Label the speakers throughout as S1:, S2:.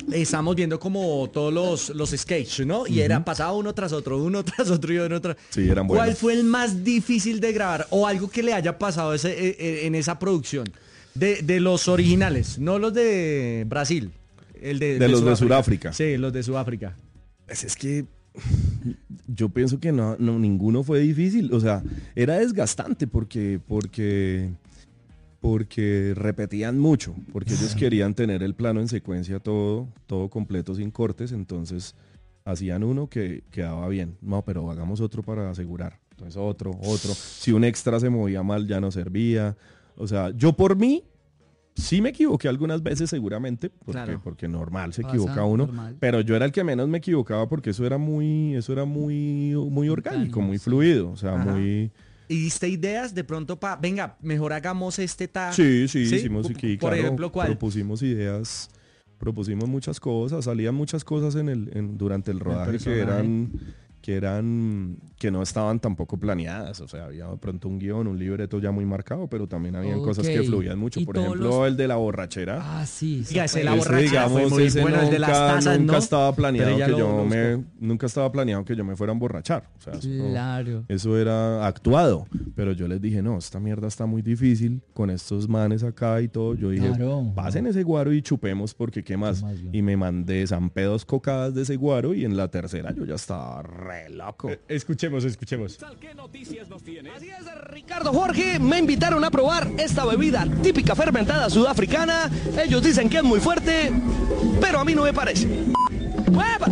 S1: estábamos viendo como todos los sketches, ¿no? Y era pasaba uno tras otro y uno tras.
S2: Sí, eran buenos.
S1: ¿Cuál fue el más difícil de grabar? O algo que le haya pasado en esa producción. De los originales, no los de Brasil.
S2: De los de Sudáfrica.
S1: Sí, los de Sudáfrica.
S2: Es que yo pienso que no, ninguno fue difícil. O sea, era desgastante porque repetían mucho, porque ellos querían tener el plano en secuencia todo completo sin cortes, entonces hacían uno que quedaba bien. No, pero hagamos otro para asegurar. Entonces otro. Si un extra se movía mal ya no servía. O sea, yo por mí sí me equivoqué algunas veces seguramente, porque normal se equivoca uno, normal. Pero yo era el que menos me equivocaba porque eso era muy orgánico, muy fluido, o sea, muy...
S1: ¿Y diste ideas de pronto venga, mejor hagamos este tal?
S2: Sí, hicimos aquí,
S1: por ejemplo, ¿cuál?
S2: Propusimos ideas, propusimos muchas cosas, salían muchas cosas durante el rodaje que no estaban tampoco planeadas, o sea, había de pronto un guión, un libreto ya muy marcado, pero también habían cosas que fluían mucho, por ejemplo, el de la borrachera.
S1: Ah, sí. Ese la borrachera fue muy bueno, el de las tazas,
S2: nunca
S1: ¿no?
S2: estaba planeado nunca estaba planeado que yo me fuera a emborrachar, o sea, eso era actuado, pero yo les dije, no, esta mierda está muy difícil con estos manes acá y todo, yo dije, pasen ese guaro y chupemos porque qué más, y me mandé zampedos cocadas de ese guaro y en la tercera yo ya estaba re loco.
S1: Escuchemos.
S3: ¿Qué noticias nos tiene? Así es, Ricardo Jorge, me invitaron a probar esta bebida típica fermentada sudafricana. Ellos dicen que es muy fuerte, pero a mí no me parece. ¡Hueva!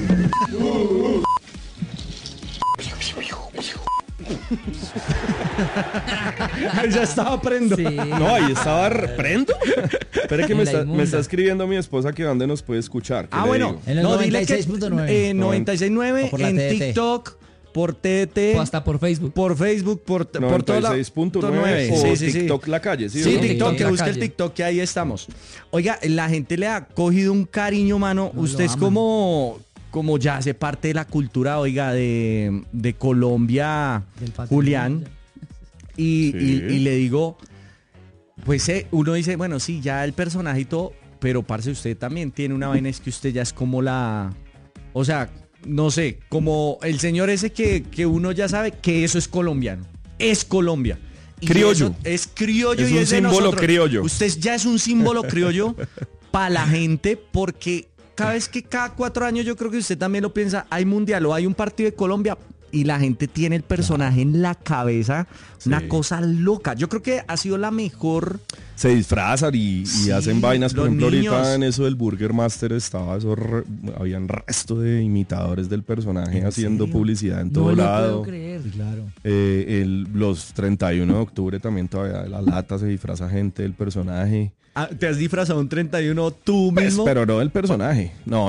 S1: Ya estaba prendo.
S2: Sí. No, ahí estaba prendo. Espera que me está escribiendo mi esposa que dónde nos puede escuchar.
S1: Bueno,
S4: en el 96.9.
S1: 96.9 en
S4: TDT.
S1: TikTok, por TDT.
S4: O hasta por Facebook.
S1: Por Facebook, por toda la...
S2: 96.9 o
S1: sí.
S2: TikTok La Calle.
S1: Sí,
S2: ¿no?
S1: TikTok, que
S4: La
S1: busca
S4: Calle.
S1: el TikTok, que ahí estamos. Oiga, la gente le ha cogido un cariño, mano. Usted es como ya hace parte de la cultura, oiga, de Colombia, Julián. Y le digo, pues uno dice, bueno, sí, ya el personaje y todo, pero parce, usted también tiene una vaina, es que usted ya es como o sea, no sé, como el señor ese que uno ya sabe que eso es colombiano, es Colombia. Y
S2: criollo.
S1: Es criollo
S2: es
S1: y
S2: un
S1: es de
S2: símbolo
S1: nosotros.
S2: criollo.
S1: Usted ya es un símbolo criollo para la gente, porque cada 4 años yo creo que usted también lo piensa, hay mundial o hay un partido de Colombia y la gente tiene el personaje en la cabeza, una cosa loca. Yo creo que ha sido la mejor.
S2: Se disfrazan y hacen vainas, por ejemplo,
S1: niños.
S2: ahorita en eso del Burger Master estaba habían resto de imitadores del personaje haciendo publicidad en todo lado.
S4: Puedo creer. Claro.
S2: Los 31 de octubre también todavía la lata se disfraza gente del personaje.
S1: ¿Te has disfrazado un 31 tú mismo?
S2: Pero no del personaje. No,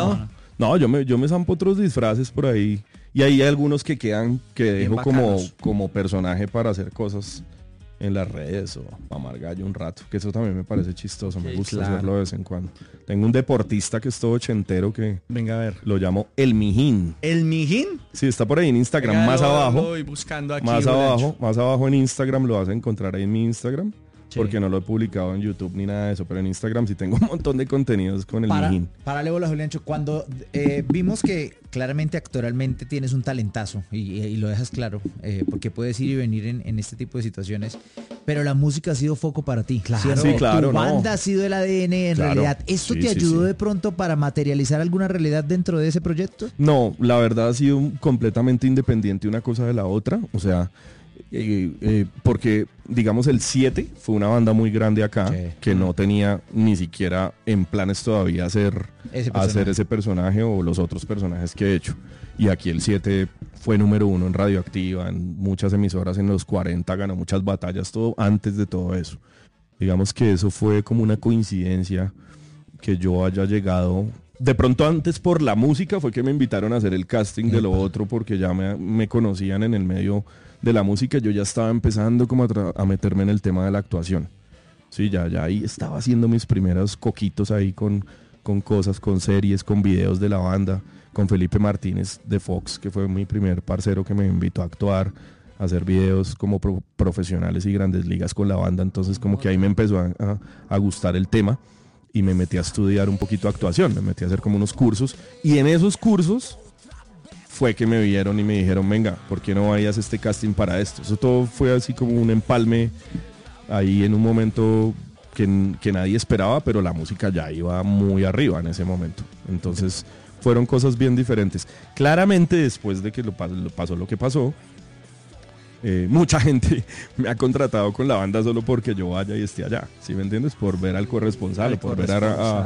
S2: yo me zampo otros disfraces por ahí. Y ahí hay algunos que dejo como personaje para hacer cosas en las redes o mamar gallo un rato, que eso también me parece chistoso, me gusta hacerlo de vez en cuando. Tengo un deportista que es todo ochentero que
S1: venga a ver,
S2: lo llamo El Mijín.
S1: ¿El Mijín?
S2: Sí, está por ahí en Instagram,
S1: venga,
S2: más abajo.
S1: Lo voy buscando aquí,
S2: más abajo en Instagram, lo vas a encontrar ahí en mi Instagram. Porque no lo he publicado en YouTube ni nada de eso, pero en Instagram sí tengo un montón de contenidos con el Mijín.
S5: Párale bola, Juliancho. Cuando vimos que claramente actoralmente tienes un talentazo y lo dejas claro, porque puedes ir y venir en este tipo de situaciones, pero la música ha sido foco para ti.
S2: Claro, sí, claro.
S5: Tu banda ha sido el ADN en realidad. ¿Esto te ayudó de pronto para materializar alguna realidad dentro de ese proyecto?
S2: No, la verdad ha sido completamente independiente una cosa de la otra. O sea, porque digamos el 7 fue una banda muy grande acá que no tenía ni siquiera en planes todavía hacer ese personaje o los otros personajes que he hecho, y aquí el 7 fue número 1 en Radioactiva, en muchas emisoras, en los 40 ganó muchas batallas, todo antes de todo eso. Digamos que eso fue como una coincidencia que yo haya llegado. De pronto antes por la música fue que me invitaron a hacer el casting de lo otro, porque ya me conocían en el medio de la música. Yo ya estaba empezando como a meterme en el tema de la actuación. Sí, ya ahí estaba haciendo mis primeros coquitos ahí con cosas, con series, con videos de la banda, con Felipe Martínez de Fox, que fue mi primer parcero que me invitó a actuar, a hacer videos como profesionales y grandes ligas con la banda. Entonces como que ahí me empezó a gustar el tema. y me metí a estudiar un poquito actuación, me metí a hacer como unos cursos y en esos cursos fue que me vieron y me dijeron, venga, ¿por qué no vayas a este casting para esto? Eso todo fue así como un empalme ahí en un momento que nadie esperaba, pero la música ya iba muy arriba en ese momento. Entonces fueron cosas bien diferentes. Claramente después de que pasó lo que pasó, mucha gente me ha contratado con la banda solo porque yo vaya y esté allá, ¿sí me entiendes? Por ver al corresponsal, por ver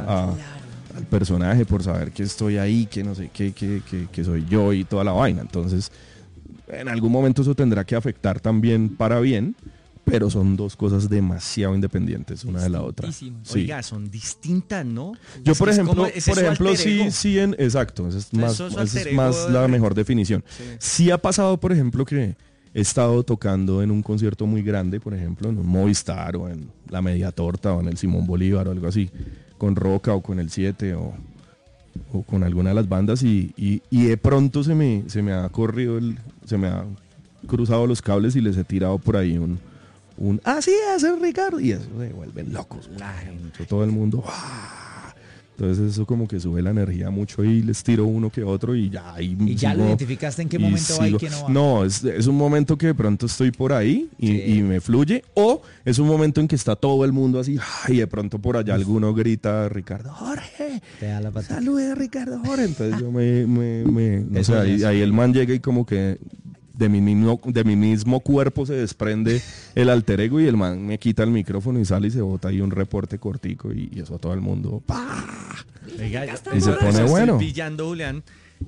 S2: al personaje, por saber que estoy ahí, que no sé qué, que soy yo y toda la vaina. Entonces, en algún momento eso tendrá que afectar también para bien, pero son dos cosas demasiado independientes una de la otra. Sí.
S1: Oiga, son distintas, ¿no?
S2: Yo, por ejemplo, sí, exacto, esa es más la mejor definición. Sí ha pasado, por ejemplo, que he estado tocando en un concierto muy grande, por ejemplo, en un Movistar o en la Media Torta o en el Simón Bolívar o algo así, con Roca o con el 7 o con alguna de las bandas y de pronto se me ha corrido, se me ha cruzado los cables y les he tirado por ahí un así es Ricardo, y eso se vuelven locos, todo el mundo. Entonces eso como que sube la energía mucho y les tiro uno que otro y ya.
S5: ¿Y ya lo identificaste en qué momento va y qué no va?
S2: No, es un momento que de pronto estoy por ahí y me fluye, o es un momento en que está todo el mundo así y de pronto por allá alguno grita, Ricardo Jorge,
S5: te da la patada.
S2: Salude a Ricardo Jorge. Entonces yo no sé, ahí el man llega y como que de mi mismo cuerpo se desprende el alter ego y el man me quita el micrófono y sale y se bota ahí un reporte cortico y eso a todo el mundo
S1: Oiga,
S2: y se pone bueno.
S1: Estoy pillando, Julián,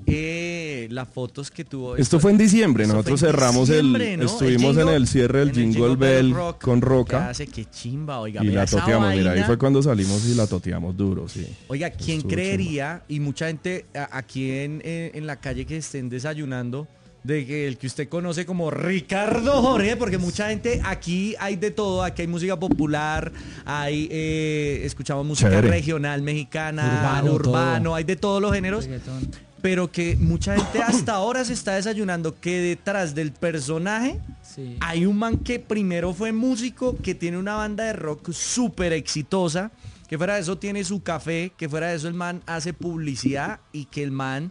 S1: las fotos que tuvo.
S2: Esto fue en diciembre, nosotros cerramos ¿no? Estuvimos en el cierre del Jingle Bell con Roca.
S1: Qué chimba, oiga,
S2: y la toteamos, mira, ahí fue cuando salimos y la toteamos duro, sí.
S1: Oiga, ¿quién creería? Y mucha gente aquí en la calle que estén desayunando, de que el que usted conoce como Ricardo Jorge, porque mucha gente aquí hay de todo, aquí hay música popular, hay escuchamos música regional, mexicana, urbano, hay de todos los géneros, pero que mucha gente hasta ahora se está desayunando que detrás del personaje hay un man que primero fue músico, que tiene una banda de rock súper exitosa, que fuera de eso tiene su café, que fuera de eso el man hace publicidad y que el man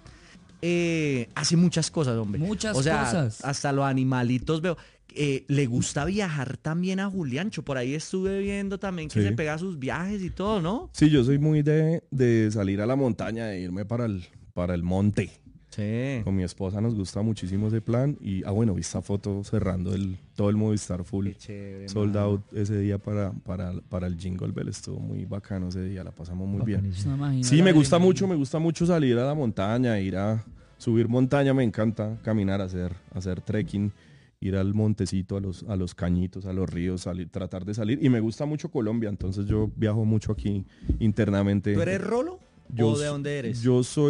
S1: hace muchas cosas, hombre.
S4: Muchas cosas.
S1: Hasta los animalitos veo. Le gusta viajar también a Juliancho. Por ahí estuve viendo también que se pega sus viajes y todo, ¿no?
S2: Sí, yo soy muy de salir a la montaña, de irme para el monte.
S1: Sí.
S2: Con mi esposa nos gusta muchísimo ese plan. Y, bueno, vi esta foto cerrando todo el Movistar full.
S1: Qué chévere,
S2: sold out ese día para el Jingle Bell. Estuvo muy bacano ese día, la pasamos muy bien. Sí, me gusta mucho salir a la montaña, ir a subir montaña, me encanta caminar, hacer trekking, ir al montecito, a los cañitos, a los ríos, tratar de salir. Y me gusta mucho Colombia, entonces yo viajo mucho aquí internamente.
S1: ¿Tú eres rolo? ¿O de dónde eres?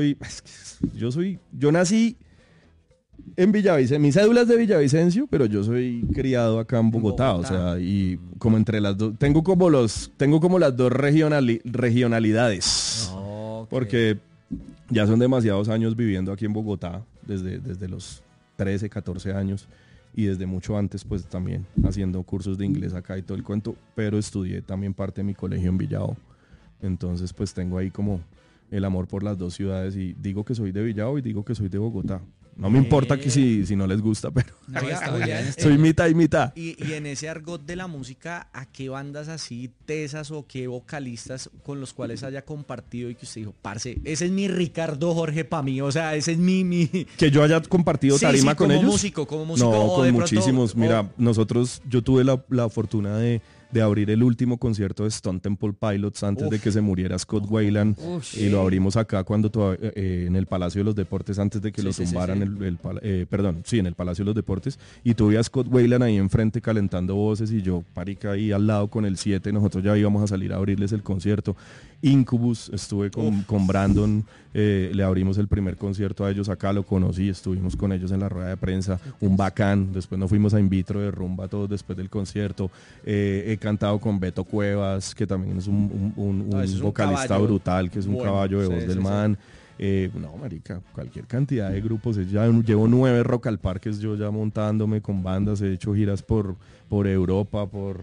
S2: Yo nací en Villavicencio, mi cédula es de Villavicencio, pero yo soy criado acá en Bogotá, o sea, y como entre las dos, tengo como las dos regionalidades, porque ya son demasiados años viviendo aquí en Bogotá, desde los 13, 14 años, y desde mucho antes pues también haciendo cursos de inglés acá y todo el cuento, pero estudié también parte de mi colegio en Villavo, entonces pues tengo ahí como el amor por las dos ciudades y digo que soy de Villavo y digo que soy de Bogotá. No me importa que si no les gusta, pero soy mitad y mitad.
S1: Y en ese argot de la música, ¿a qué bandas así tesas o qué vocalistas con los cuales haya compartido y que usted dijo, parce, ese es mi Ricardo Jorge para mí, o sea, ese es mi...
S2: Que yo haya compartido tarima con ellos?
S1: Como músico.
S2: No, con muchísimos. Mira, yo tuve la fortuna de abrir el último concierto de Stone Temple Pilots antes de que se muriera Scott Weiland, y lo abrimos acá cuando en el Palacio de los Deportes, antes de que lo tumbaran, en el Palacio de los Deportes, y tuve a Scott Weiland ahí enfrente calentando voces y yo parica ahí al lado con el 7, nosotros ya íbamos a salir a abrirles el concierto. Incubus, estuve con Brandon, le abrimos el primer concierto a ellos acá, lo conocí, estuvimos con ellos en la rueda de prensa, un bacán, después nos fuimos a Invitro de rumba todos después del concierto, he cantado con Beto Cuevas, que también es un vocalista brutal, que es un caballo de voz del man. No, marica, cualquier cantidad de grupos, ya llevo 9 Rock al Parques yo ya montándome con bandas, he hecho giras por Europa, por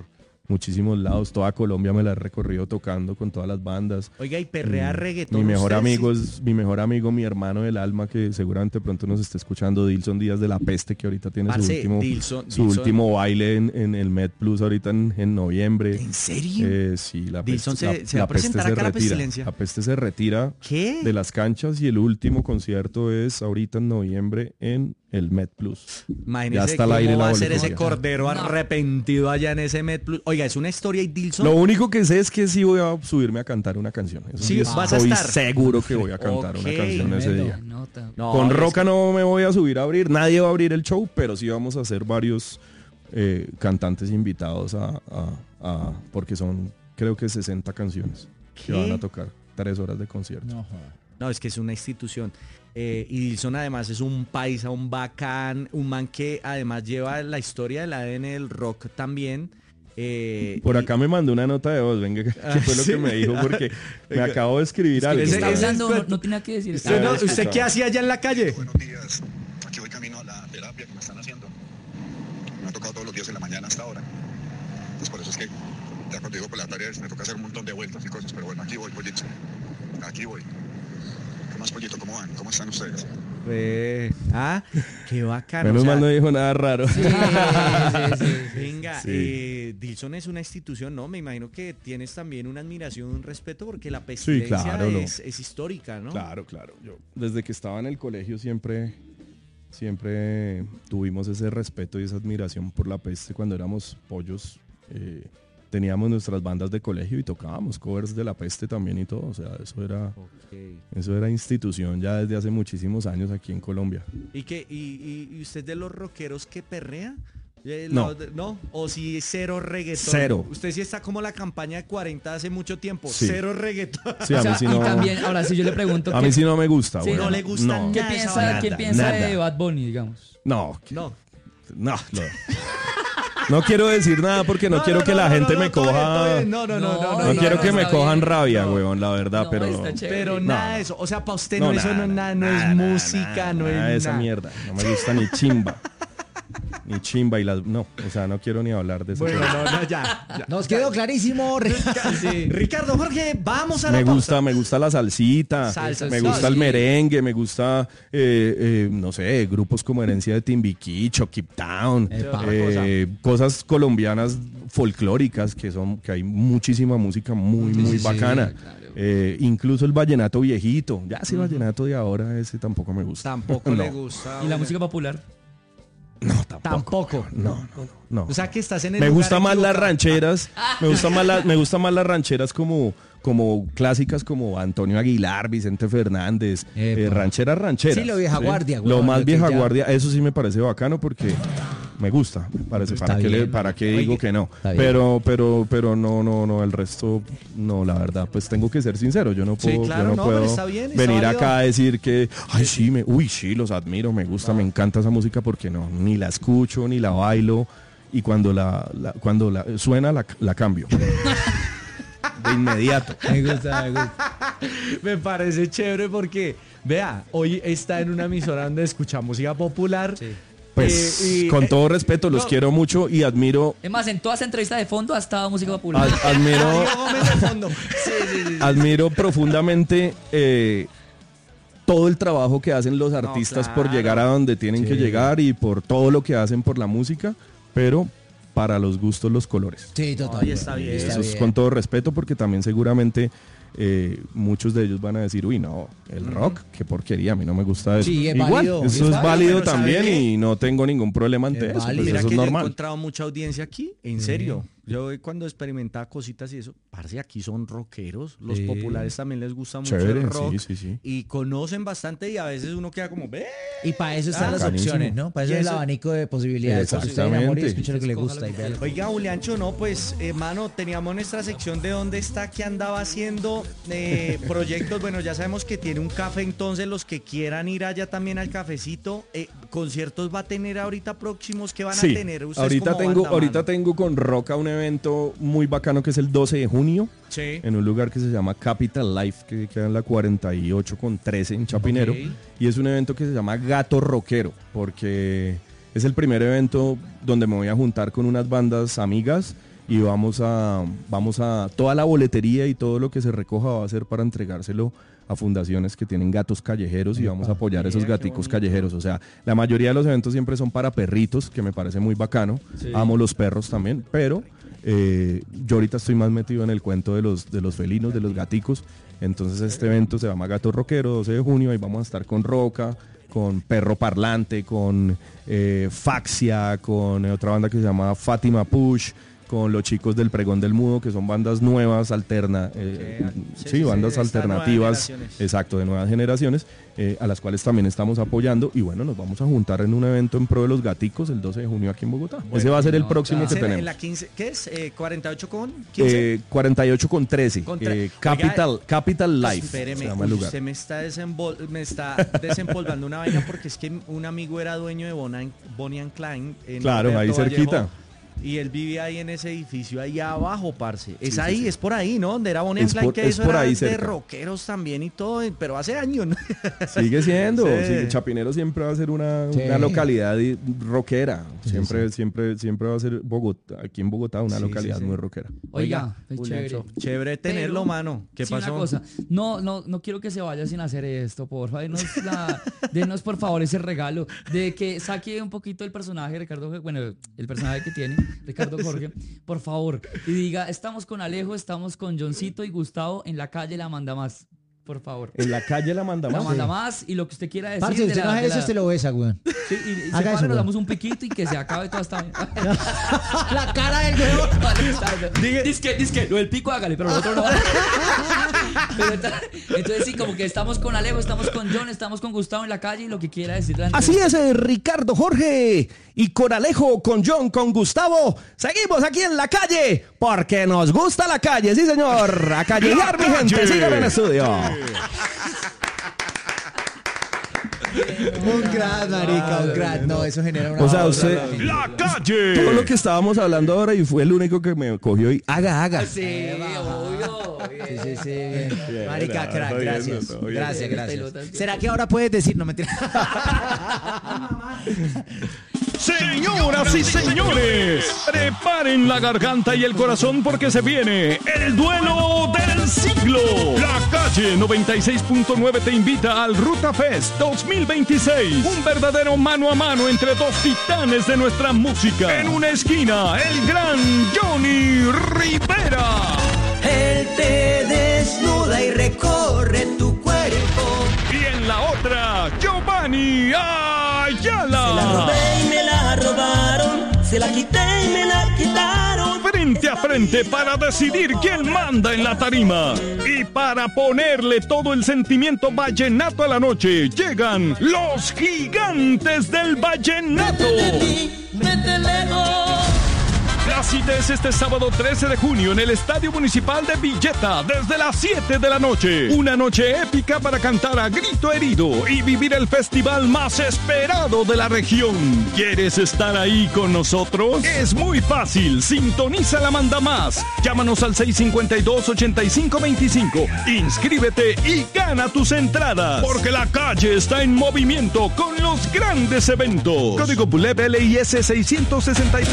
S2: muchísimos lados. Toda Colombia me la he recorrido tocando con todas las bandas.
S1: Oiga, y perrea reggaetón.
S2: Mi mejor amigo es mi mejor amigo, mi hermano del alma, que seguramente pronto nos esté escuchando, Dilson Díaz de La Peste, que ahorita tiene su último baile en el Med Plus ahorita en noviembre.
S1: ¿En serio?
S2: Sí, la
S1: Dilson
S2: Peste
S1: se va a presentar acá a la Pestilencia.
S2: La Peste se retira de las canchas y el último concierto es ahorita en noviembre en el Med Plus.
S1: Imagínese
S2: ya está al aire
S1: cómo
S2: la
S1: va a ser
S2: boletería.
S1: ese cordero arrepentido allá en ese Med Plus. Oiga, es una historia y Dilson.
S2: Lo único que sé es que sí voy a subirme a cantar una canción. Eso
S1: Sí, vas a
S2: estoy
S1: estar.
S2: seguro que voy a cantar una canción ese día.
S1: No,
S2: Con
S1: es
S2: Roca
S1: que-
S2: no me voy a subir a abrir, nadie va a abrir el show, pero sí vamos a hacer varios cantantes invitados porque son creo que 60 canciones que van a tocar, 3 horas de concierto.
S1: No, es que es una institución. Y Dilson además es un paisa, un bacán, un man que además lleva la historia del ADN del rock también.
S2: Por acá me mandó una nota de voz, venga, ¿qué fue lo
S1: sí.
S2: que me dijo? Porque me acabo de escribir algo.
S1: ese-
S4: Está
S1: ese-
S4: hablando, no tiene nada que decir.
S1: ¿Usted, no- ¿Usted qué hacía allá en la calle?
S6: Buenos días, aquí voy camino a la terapia que me están haciendo. Me ha tocado todos los días en la mañana hasta ahora. Pues por eso es que ya cuando digo por la tarea me toca hacer un montón de vueltas y cosas, pero bueno, aquí voy, pollito. Aquí voy. ¿Qué más, pollito? ¿Cómo van? ¿Cómo están ustedes?
S1: Qué bacano.
S2: Menos
S1: o sea,
S2: mal no dijo nada raro.
S1: venga,
S2: Sí.
S1: Dilson es una institución, ¿no? Me imagino que tienes también una admiración, un respeto, porque la Pestilencia
S2: claro, no.
S1: es histórica, ¿no?
S2: Claro. Yo desde que estaba en el colegio siempre tuvimos ese respeto y esa admiración por La Peste. Cuando éramos pollos, teníamos nuestras bandas de colegio y tocábamos covers de La Peste también y todo. O sea, eso era institución ya desde hace muchísimos años aquí en Colombia.
S1: ¿Y usted de los rockeros que perrea?
S2: No.
S1: ¿No? ¿O si cero reggaetón?
S2: Cero.
S1: Usted sí está como la campaña de 40 hace mucho tiempo.
S2: Sí.
S1: Cero reggaetón.
S2: Sí, a mí sí
S4: y
S2: no,
S4: también, ahora si yo le pregunto,
S2: a mí sí no me gusta.
S4: Sí,
S2: bueno,
S1: no le gusta
S2: no.
S4: ¿qué
S1: nada esa
S4: piensa,
S1: vaina.
S4: ¿quién piensa
S2: nada.
S4: de Bad Bunny, digamos?
S2: No,
S1: No.
S2: no quiero decir nada porque no quiero que la gente me coja.
S1: No
S2: No quiero que me
S4: está
S2: cojan
S4: bien.
S2: rabia,
S4: No.
S2: huevón, la verdad,
S4: No,
S2: pero
S4: está chévere.
S1: Pero
S2: No.
S1: nada de eso. O sea, para usted
S2: No,
S1: no, eso
S2: nada,
S1: no es música, no
S2: nada de
S1: es
S2: esa
S1: nada.
S2: mierda. No me gusta ni chimba. Ni chimba y las... No, o sea, no quiero ni hablar de eso.
S1: Bueno, no, ya.
S5: Nos quedó clarísimo.
S1: Ricardo, Jorge, vamos a la
S2: me
S1: pausa.
S2: gusta la salsita,
S1: Salsa,
S2: me
S1: sí.
S2: gusta el
S4: Sí.
S2: merengue, me gusta, no sé, grupos como Herencia de Timbiquí, Chucky Town,
S5: Epa.
S2: cosas colombianas folclóricas que hay muchísima música muy bacana.
S4: claro.
S2: Incluso el vallenato viejito, ya ese vallenato de ahora, ese tampoco me gusta.
S1: Tampoco
S2: No.
S1: le gusta.
S4: ¿Y la música popular?
S2: No, tampoco.
S1: Tampoco.
S2: No.
S1: O sea, que estás en el
S2: Me
S1: lugar
S2: gusta más las
S1: equivocado.
S2: rancheras, me gusta más las rancheras como clásicas como Antonio Aguilar, Vicente Fernández,
S5: Epa.
S2: rancheras.
S5: Sí, lo vieja guardia,
S2: Lo
S5: huevón,
S2: más
S5: lo que
S2: vieja
S5: ya-
S2: guardia, eso sí me parece bacano porque me gusta, me parece.
S5: Está
S2: ¿Para qué,
S5: bien.
S2: para qué digo
S1: Oiga,
S2: que no?
S5: está bien.
S2: Pero no, el resto, no, la verdad, pues tengo que ser sincero, yo no
S1: Sí,
S2: puedo,
S1: claro,
S2: yo no
S1: no,
S2: puedo
S1: pero está bien, está
S2: venir
S1: válido.
S2: acá a decir que, ay, sí, sí, los admiro, me gusta, me encanta esa música porque no, ni la escucho, ni la bailo, y cuando suena, la cambio. De inmediato.
S5: Me gusta.
S1: Me parece chévere porque, vea, hoy está en una emisora donde escucha música popular.
S2: Pues,
S1: y-
S2: con todo respeto, los
S1: no.
S2: quiero mucho y admiro,
S4: Es más, en todas las entrevistas de fondo ha estado música popular.
S2: admiro,
S1: Darío Gómez de fondo. Sí.
S2: admiro profundamente todo el trabajo que hacen los artistas por
S1: claro.
S2: llegar a donde tienen que llegar y por todo lo que hacen por la música, pero para los gustos los colores.
S5: Sí, total.
S1: Ay, está bien.
S5: Está
S2: Eso es
S5: bien.
S2: con todo respeto porque también seguramente muchos de ellos van a decir, uy, no, el rock, qué porquería, a mí no me gusta eso.
S5: Sí, es
S2: Igual,
S5: válido,
S2: eso
S5: es
S2: es válido
S1: pero
S2: también
S1: ¿sabe qué?
S2: y no tengo ningún problema ante
S5: Es
S2: eso, pues
S5: válido.
S1: Mira
S2: eso
S1: que
S2: es
S1: yo he
S2: normal.
S1: encontrado mucha audiencia aquí, en serio. Yo cuando experimentaba cositas y eso, parce, aquí son rockeros. Los
S5: Sí.
S1: populares también les gusta mucho
S2: Chévere,
S1: el rock.
S2: sí.
S1: Y conocen bastante y a veces uno queda como, ve.
S5: Y para eso están las
S2: Bacanísimo.
S5: opciones, ¿no? Para eso
S1: Y
S5: es el
S1: eso-
S5: abanico de posibilidades. Para que usted
S2: Exactamente.
S5: enamore y escuche lo que le gusta. Y vea.
S1: Oiga, Juliancho, no, pues, hermano, teníamos nuestra sección de dónde está, qué andaba haciendo, proyectos. Bueno, ya sabemos que tiene un café, entonces los que quieran ir allá también al cafecito. ¿Conciertos va a tener ahorita próximos? ¿Qué van a
S2: Sí,
S1: tener ustedes
S2: ahorita
S1: como
S2: tengo,
S1: banda,
S2: ahorita
S1: mano?
S2: tengo con Roca un evento muy bacano que es el 12 de junio
S1: Sí.
S2: en un lugar que se llama Capital Life, que queda en la 48 con 13 en Chapinero.
S1: Ok.
S2: Y es un evento que se llama Gato Rockero, porque es el primer evento donde me voy a juntar con unas bandas amigas y vamos a toda la boletería y todo lo que se recoja va a ser para entregárselo a fundaciones que tienen gatos callejeros y vamos a apoyar esos gaticos callejeros. O sea, la mayoría de los eventos siempre son para perritos, que me parece muy bacano. Sí. Amo los perros también, pero yo ahorita estoy más metido en el cuento de los felinos, de los gaticos. Entonces este evento se llama Gato Rockero, 12 de junio, ahí vamos a estar con Roca, con Perro Parlante, con Faxia, con otra banda que se llama Fátima Push, con los chicos del Pregón del Mudo, que son bandas nuevas, bandas alternativas, exacto, de nuevas generaciones, a las cuales también estamos apoyando, y bueno, nos vamos a juntar en un evento en pro de los gaticos el 12 de junio aquí en Bogotá. Bueno, ese va a ser el próximo que tenemos.
S1: En la 15, ¿qué es? ¿48 con 15?
S2: 48 con 13. Capital Life.
S1: Espéreme,
S2: se llama el lugar.
S1: Usted me está desempolvando una vaina, porque es que un amigo era dueño de Bonnie and Clyde.
S2: Claro, ahí cerquita.
S1: Vallejo, y él vivía ahí en ese edificio, ahí abajo, parce. Es ahí, es por ahí, ¿no? Donde era Bonnie and Clyde, que eso era de rockeros también y todo, pero hace años, ¿no?
S2: Sigue siendo. Sí. Chapinero siempre va a ser una localidad rockera. Siempre va a ser Bogotá, aquí en Bogotá, una localidad muy rockera.
S4: Oiga,
S1: chévere tenerlo, mano. ¿Qué pasó?
S4: Una cosa, no quiero que se vaya sin hacer esto, por favor. Denos por favor ese regalo de que saque un poquito el personaje, Ricardo, bueno, el personaje que tiene Ricardo Jorge, por favor, y diga, estamos con Alejo, estamos con Johncito y Gustavo en la calle La Manda Más, por favor.
S2: En la calle La Manda Más.
S4: La Manda Más, y lo que usted quiera decir.
S5: Parce, usted no hace eso, usted lo besa, weón.
S4: Sí, y se para, nos damos un piquito y que se acabe toda esta...
S5: La cara del huevo.
S4: Dice lo del pico hágale, pero el otro no. Entonces sí, como que estamos con Alejo, estamos con John, estamos con Gustavo en la calle y lo que quiera decir.
S3: Así es, Ricardo Jorge. Y con Alejo, con John, con Gustavo, seguimos aquí en la calle, porque nos gusta la calle, sí señor. A callejar, mi gente, sigan en el estudio.
S5: Un crack, marica, un crack. No, eso genera una...
S2: O sea, usted...
S3: ¡La calle!
S2: Todo lo que estábamos hablando ahora y fue el único que me cogió y haga.
S4: Sí, obvio.
S5: Sí. Bien. Marica, crack, gracias. Gracias. ¿Será que ahora puedes decir? No, mentira.
S3: Señoras y señores, preparen la garganta y el corazón porque se viene el duelo del siglo. La calle 96.9 te invita al Ruta Fest 2026. Un verdadero mano a mano entre dos titanes de nuestra música. En una esquina, el gran Johnny Rivera.
S7: Él te desnuda y recorre tu cuerpo.
S3: Y en la otra, Giovanni Ayala.
S7: Se la robé y me la robaron. Se la quité y me la quitaron.
S3: Frente a frente para decidir quién manda en la tarima. Y para ponerle todo el sentimiento vallenato a la noche, llegan los gigantes del vallenato.
S7: Vete de ti, vete lejos.
S3: La cita es este sábado 13 de junio en el Estadio Municipal de Villeta desde las 7 de la noche. Una noche épica para cantar a grito herido y vivir el festival más esperado de la región. ¿Quieres estar ahí con nosotros? Es muy fácil. Sintoniza La Manda Más. Llámanos al 652-8525. Inscríbete y gana tus entradas. Porque la calle está en movimiento con los grandes eventos. Código BULEP LIS 663.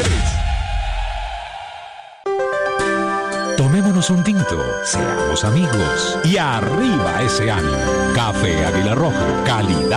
S8: Tomémonos un tinto, seamos amigos y arriba ese ánimo. Café Águila Roja, calidad.